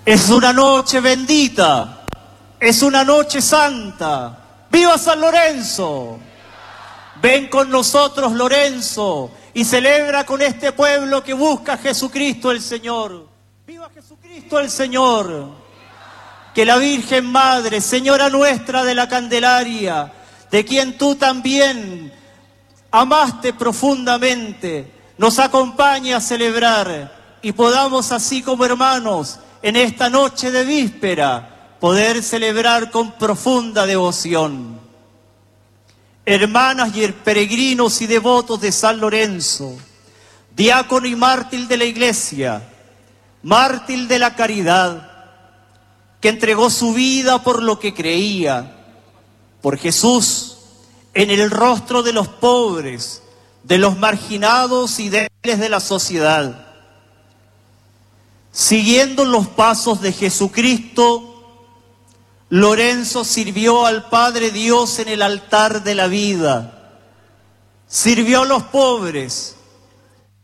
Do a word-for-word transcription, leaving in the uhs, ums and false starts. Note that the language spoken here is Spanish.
Es una noche bendita, es una noche santa. ¡Viva San Lorenzo! Ven con nosotros, Lorenzo, y celebra con este pueblo que busca a Jesucristo el Señor. ¡Viva Jesucristo el Señor! Que la Virgen Madre, Señora nuestra de la Candelaria, de quien tú también amaste profundamente, nos acompañe a celebrar y podamos, así como hermanos, en esta noche de víspera, poder celebrar con profunda devoción. Hermanas y peregrinos y devotos de San Lorenzo, diácono y mártir de la Iglesia, mártir de la caridad, que entregó su vida por lo que creía, por Jesús, en el rostro de los pobres, de los marginados y débiles de la sociedad. Siguiendo los pasos de Jesucristo, Lorenzo sirvió al Padre Dios en el altar de la vida. Sirvió a los pobres,